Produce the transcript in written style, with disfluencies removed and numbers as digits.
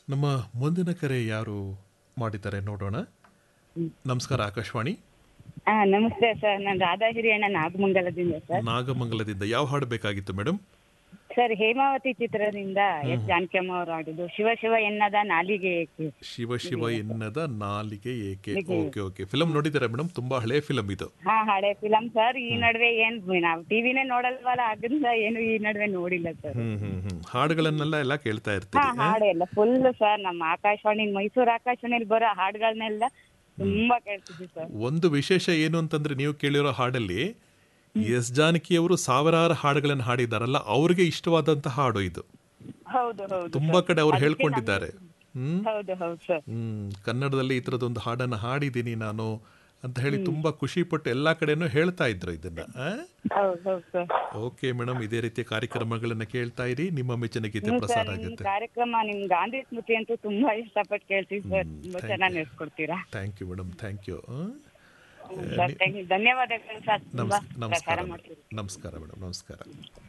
ನಮ್ಮ ಮುಂದಿನ ಕರೆ ಯಾರು ಮಾಡಿದ್ದಾರೆ ನೋಡೋಣ. ನಮಸ್ಕಾರ ಆಕಾಶವಾಣಿ. ನಮಸ್ತೆ ಸರ್, ನಾನು ರಾಧಾ ಹಿರಿಯಣ್ಣ ನಾಗಮಂಗಲದಿಂದ ಸರ್. ನಾಗಮಂಗಲದಿಂದ ಯಾವ ಹಾಡು ಬೇಕಾಗಿತ್ತು ಮೇಡಮ್? ಸರ್, ಹೇಮಾವತಿ ಚಿತ್ರದಿಂದ ಎಸ್ ಜಾನಕಿಯಮ್ಮ ಅವರು ಆಡಿದ್ದು ಶಿವ ಶಿವ ಎನ್ನದ ನಾಲಿಗೆ ಏಕೆ. ಶಿವ ಶಿವ ಎನ್ನದ ನಾಲಿಗೆ ಏಕೆ. Okay okay. ಫಿಲಂ ನೋಡಿದ್ದೀರಾ ಮೇಡಮ್? ತುಂಬಾ ಹಳೆ ಫಿಲಂ ಇದು. ಹಳೆ ಫಿಲಂ ಸರ್. ಈ ನಡುವೆ ಏನ್ ನಾವು ಟಿವಿನೇ ನೋಡಲ್ವಲ್ಲ, ಅದರಿಂದ ಏನು ಈ ನಡುವೆ ನೋಡಿಲ್ಲ ಸರ್. ಹಾಡುಗಳನ್ನೆಲ್ಲ ಎಲ್ಲ ಕೇಳ್ತಾ ಇರ್ತೀವಿ. ಹಾಡು ಎಲ್ಲ ಫುಲ್ ಸರ್. ನಮ್ಮ ಆಕಾಶವಾಣಿ, ಮೈಸೂರು ಆಕಾಶವಾಣಿಯಲ್ಲಿ ಬರೋ ಹಾಡುಗಳನ್ನೆಲ್ಲ ತುಂಬಾ ಕೇಳ್ತಿದ್ವಿ ಸರ್. ಒಂದು ವಿಶೇಷ ಏನು ಅಂತಂದ್ರೆ, ನೀವು ಕೇಳಿರೋ ಹಾಡಲ್ಲಿ ಎಸ್ ಜಾನಕಿಯವರು ಸಾವಿರಾರು ಹಾಡುಗಳನ್ನು ಹಾಡಿದಾರಲ್ಲ, ಅವ್ರಿಗೆ ಇಷ್ಟವಾದಂತಹ ಹಾಡು ಇದು. ತುಂಬಾ ಕಡೆ ಅವ್ರು ಹೇಳ್ಕೊಂಡಿದ್ದಾರೆ. ಕನ್ನಡದಲ್ಲಿ ಈ ತರದೊಂದು ಹಾಡನ್ನು ಹಾಡಿದ್ದೀನಿ ನಾನು ಅಂತ ಹೇಳಿ ತುಂಬಾ ಖುಷಿ ಪಟ್ಟು ಎಲ್ಲಾ ಕಡೆನೂ ಹೇಳ್ತಾ ಇದ್ರು ಇದನ್ನ. ಓಕೆ ಮೇಡಮ್, ಇದೇ ರೀತಿಯ ಕಾರ್ಯಕ್ರಮಗಳನ್ನ ಕೇಳ್ತಾ ಇರಿ. ನಿಮ್ಮ ಮೆಚ್ಚಿನ ಗೀತೆ ಪ್ರಸಾರ ಆಗುತ್ತೆ. ಕಾರ್ಯಕ್ರಮ ನಿಮ್ ಗಾಂಧಿ ಸ್ಮೃತಿ ಅಂತೂ ತುಂಬಾ ಇಷ್ಟಪಟ್ಟು ಕೇಳ್ತೀವಿ ಸರ್. ತುಂಬಾ ಚೆನ್ನಾಗಿ ನಡೆಸ್ಕೊಡ್ತೀರಾ. Thank you madam, thank you. ಧನ್ಯವಾದಗಳು ಸರ್. ನಮಸ್ಕಾರ ನಮಸ್ಕಾರ ಮೇಡಮ್, ನಮಸ್ಕಾರ.